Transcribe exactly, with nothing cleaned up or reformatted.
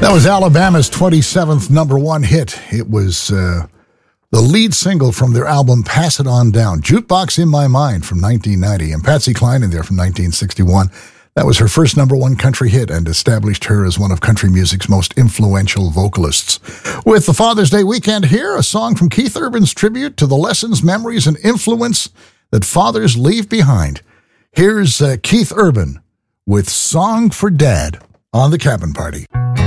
That was Alabama's twenty-seventh number one hit. It was uh, the lead single from their album Pass It On Down, Jukebox in My Mind from nineteen ninety, and Patsy Cline in there from nineteen sixty-one. That was her first number one country hit and established her as one of country music's most influential vocalists. With the Father's Day weekend here, a song from Keith Urban's tribute to the lessons, memories, and influence that fathers leave behind. Here's uh, Keith Urban with Song for Dad on The Cabin Party.